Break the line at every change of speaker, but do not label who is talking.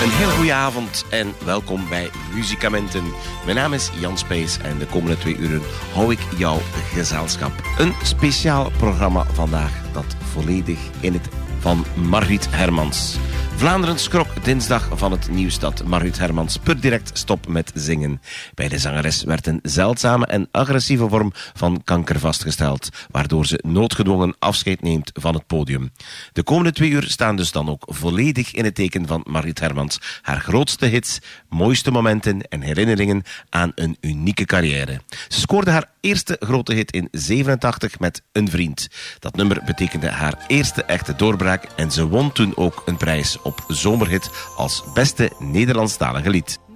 Een hele goede avond en welkom bij Muziekamenten. Mijn naam is Jan Spijs en de komende 2 uren hou ik jou gezelschap. Een speciaal programma vandaag dat volledig in het van Margriet Hermans. Vlaanderen schrok dinsdag van het nieuws dat Margriet Hermans per direct stopt met zingen. Bij de zangeres werd een zeldzame en agressieve vorm van kanker vastgesteld, waardoor ze noodgedwongen afscheid neemt van het podium. De komende 2 uur staan dus dan ook volledig in het teken van Margriet Hermans, haar grootste hits, mooiste momenten en herinneringen aan een unieke carrière. Ze scoorde haar eerste grote hit in 87 met Een Vriend. Dat nummer betekende haar eerste echte doorbraak en ze won toen ook een prijs op Zomerhit als beste Nederlandstalige lied.